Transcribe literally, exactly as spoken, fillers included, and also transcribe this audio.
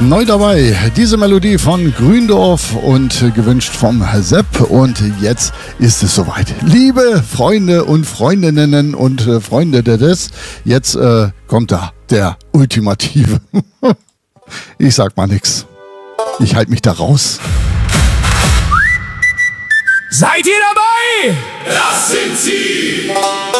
Neu dabei, diese Melodie von Gründorf und gewünscht vom Sepp. Und jetzt ist es soweit. Liebe Freunde und Freundinnen und äh, Freunde des, jetzt äh, kommt da der Ultimative. Ich sag mal nix. Ich halte mich da raus. Seid ihr dabei? Das sind sie,